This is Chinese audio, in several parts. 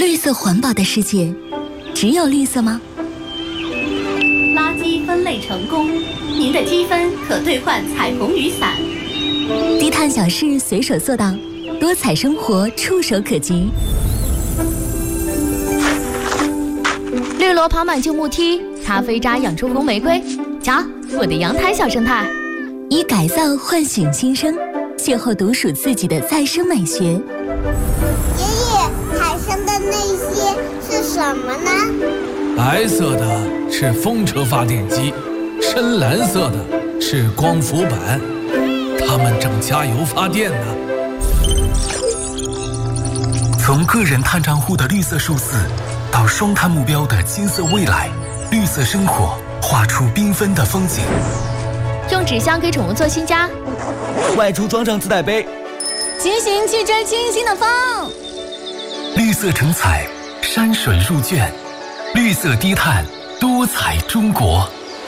绿色环保的世界，只有绿色吗？ 垃圾分类成功，您的积分可兑换彩虹雨伞。 低碳小事随手做到，多彩生活触手可及。 绿萝跑满旧木梯，咖啡渣养出红玫瑰。瞧，我的阳台小生态。 以改造唤醒新生，邂逅独属自己的再生美学。 爷爷，海上的那些是什么呢？ 白色的是风车发电机，深蓝色的是光伏板，它们正加油发电呢。 从个人碳账户的绿色数字，到双碳目标的金色未来，绿色生活画出缤纷的风景。 用纸箱给宠物做新家， 外出装上自带杯， 骑行去追清新的风。 绿色成彩，山水入卷，绿色低碳，多彩中国。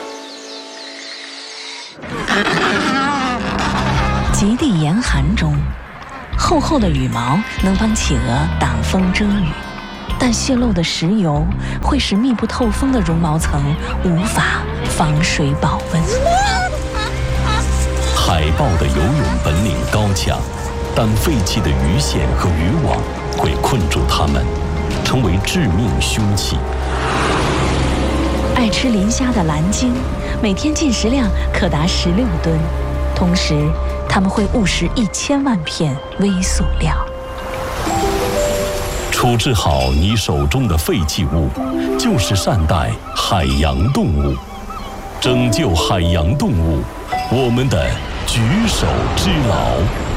极地严寒中，厚厚的羽毛能帮企鹅挡风遮雨，但泄漏的石油会使密不透风的绒毛层无法防水保温。 海豹的游泳本领高强，但废弃的鱼线和渔网会困住它们，成为致命凶器。 爱吃磷虾的蓝鲸，每天进食量可达16吨，同时它们会误食1000万片微塑料。 处置好你手中的废弃物，就是善待海洋动物，拯救海洋动物，我们的举手之劳。